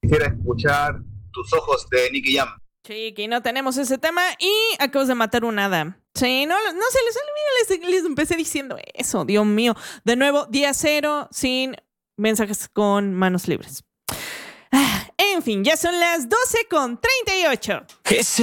Quisiera escuchar Tus ojos de Nicky Jam. Chiqui, no tenemos ese tema y acabas de matar un hada. Sí, no se les olvida, les empecé diciendo eso, Dios mío. De nuevo, día cero, sin mensajes con manos libres. En fin, ya son las 12:38.